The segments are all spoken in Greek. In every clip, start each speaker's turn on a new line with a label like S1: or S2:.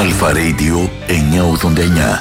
S1: Αλφα Radio 989.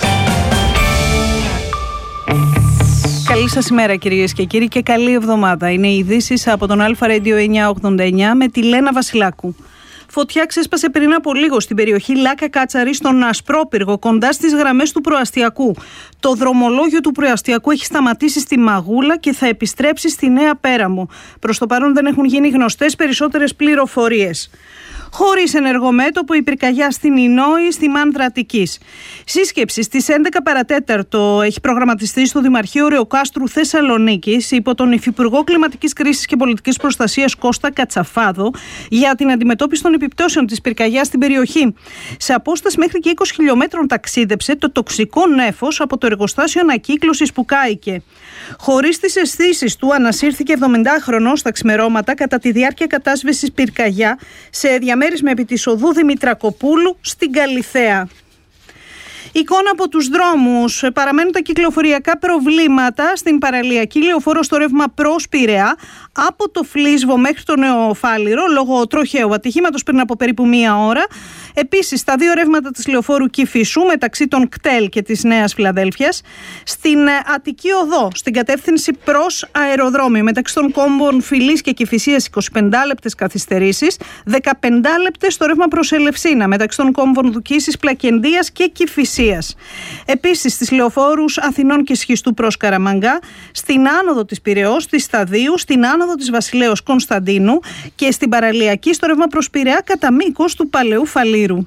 S2: Καλή σας ημέρα κυρίες και κύριοι και καλή εβδομάδα. Είναι οι ειδήσεις από τον Αλφα Radio 989 με τη Λένα Βασιλάκου. Φωτιά ξέσπασε πριν από λίγο στην περιοχή Λάκα Κάτσαρη στον Ασπρόπυργο, κοντά στις γραμμές του προαστιακού. Το δρομολόγιο του προαστιακού έχει σταματήσει στη Μαγούλα και θα επιστρέψει στη Νέα Πέραμο. Προς το παρόν δεν έχουν γίνει γνωστές περισσότερες πληροφορίες. Χωρίς ενεργομέτωπο η πυρκαγιά στην Ινόη, στη Μάνδρα Αττικής. Σύσκεψη στις 11 παρατέταρτο έχει προγραμματιστεί στο Δημαρχείο Ρεοκάστρου Θεσσαλονίκης υπό τον Υφυπουργό Κλιματικής Κρίσης και Πολιτικής Προστασίας Κώστα Κατσαφάδο για την αντιμετώπιση των επιπτώσεων της πυρκαγιάς στην περιοχή. Σε απόσταση μέχρι και 20 χιλιόμετρων ταξίδεψε το τοξικό νέφος από το εργοστάσιο ανακύκλωσης που κάηκε. Χωρίς τις αισθήσεις του, ανασύρθηκε 70χρονος στα ξημερώματα κατά τη διάρκεια κατάσβεσης πυρκαγιά σε διαμέρισμα επί της οδού Δημητρακοπούλου στην Καλιθέα. Εικόνα από τους δρόμους. Παραμένουν τα κυκλοφοριακά προβλήματα στην παραλιακή λεωφόρο στο ρεύμα προς Πειραιά από το Φλίσβο μέχρι το Νεοφάλιρο λόγω τροχαίου ατυχήματος πριν από περίπου μία ώρα. Επίσης, τα δύο ρεύματα της λεωφόρου Κηφισού μεταξύ των ΚΤΕΛ και της Νέας Φιλαδέλφειας. Στην Αττική Οδό, στην κατεύθυνση προς αεροδρόμιο μεταξύ των κόμβων Φιλής και Κηφισίας 25 λεπτές καθυστερήσεις, 15 λεπτές στο ρεύμα προς Ελευσίνα μεταξύ των κόμβων Δουκίσης, Πλακεντίας και Κηφισίας. Επίσης, στις λεωφόρους Αθηνών και Σχιστού προς Καραμανγκά, στην άνοδο της Πειραιώς, της Σταδίου, στην άνοδο της Βασιλέως Κωνσταντίνου και στην παραλιακή στο ρεύμα προς Πειραιά κατά μήκος του Παλαιού Φαλήρου.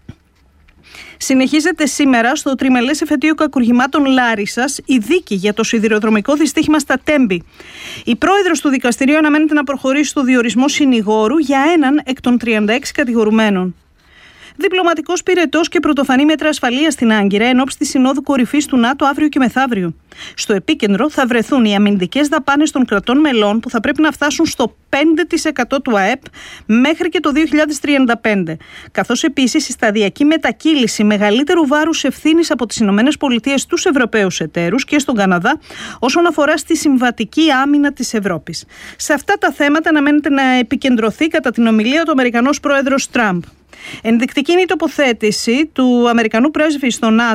S2: Συνεχίζεται σήμερα στο τριμελές εφετείο κακουργημάτων Λάρισσας η δίκη για το σιδηροδρομικό δυστύχημα στα Τέμπη. Η πρόεδρος του δικαστηρίου αναμένεται να προχωρήσει στο διορισμό συνηγόρου για έναν εκ των 36 κατηγορουμένων. Διπλωματικός πυρετός και πρωτοφανή μέτρα ασφαλείας στην Άγκυρα ενόψει τη Συνόδου Κορυφής του ΝΑΤΟ αύριο και μεθαύριο. Στο επίκεντρο θα βρεθούν οι αμυντικές δαπάνες των κρατών μελών που θα πρέπει να φτάσουν στο 5% του ΑΕΠ μέχρι και το 2035. Καθώς επίσης η σταδιακή μετακύληση μεγαλύτερου βάρους ευθύνης από τις ΗΠΑ στους Ευρωπαίους εταίρους και στον Καναδά όσον αφορά στη συμβατική άμυνα της Ευρώπης. Σε αυτά τα θέματα αναμένεται να επικεντρωθεί κατά την ομιλία του Αμερικανός πρόεδρος Τραμπ. Ενδεικτική είναι η τοποθέτηση του Αμερικανού πρέσβη στο ΝΑΤΟ